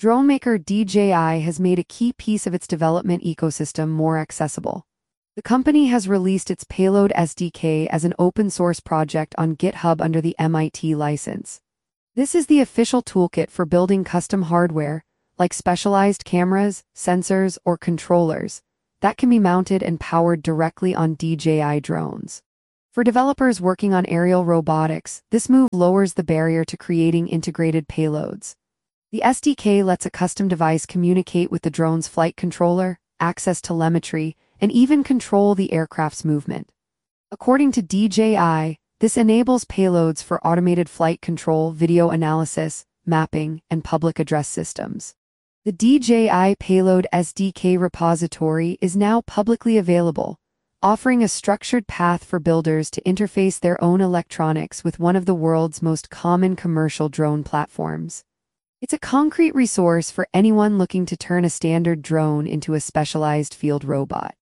Drone maker DJI has made a key piece of its development ecosystem more accessible. The company has released its Payload SDK as an open-source project on GitHub under the MIT license. This is the official toolkit for building custom hardware, like specialized cameras, sensors, or controllers, that can be mounted and powered directly on DJI drones. For developers working on aerial robotics, this move lowers the barrier to creating integrated payloads. The SDK lets a custom device communicate with the drone's flight controller, access telemetry, and even control the aircraft's movement. According to DJI, this enables payloads for automated flight control, video analysis, mapping, and public address systems. The DJI Payload SDK repository is now publicly available, offering a structured path for builders to interface their own electronics with one of the world's most common commercial drone platforms. It's a concrete resource for anyone looking to turn a standard drone into a specialized field robot.